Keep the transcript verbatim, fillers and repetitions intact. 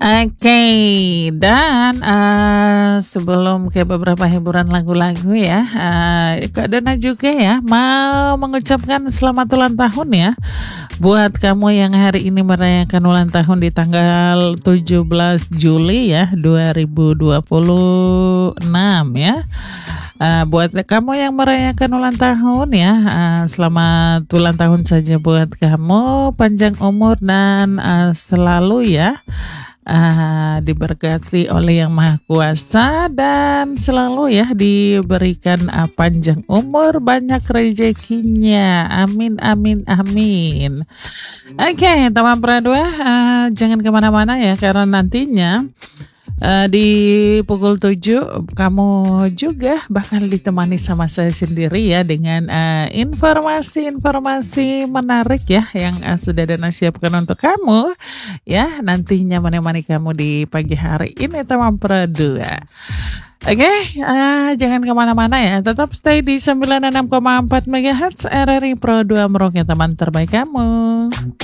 Oke, dan, eee, sebelum ke beberapa hiburan lagu-lagu ya, eee, Kak Dona juga ya mau mengucapkan selamat ulang tahun ya, buat kamu yang hari ini merayakan ulang tahun di tanggal tujuh belas Juli ya, dua ribu dua puluh enam ya. Eee, buat kamu yang merayakan ulang tahun ya, eee, selamat ulang tahun saja buat kamu, panjang umur dan, eee, selalu ya, eee, diberkati oleh Yang Maha Kuasa dan selalu ya diberikan, eee, panjang umur, banyak rezekinya, amin amin amin. Oke, teman Pradua, eee, jangan kemana-mana ya karena nantinya, eee, di pukul tujuh kamu juga bakal ditemani sama saya sendiri ya dengan, eee, informasi-informasi menarik ya yang, eee, sudah Dona siapkan untuk kamu ya, nantinya menemani kamu di pagi hari ini teman Pradua. Oke, eee, jangan kemana-mana ya, tetap stay di sembilan puluh enam koma empat megahertz R R I Pro dua Merauke, teman terbaik kamu.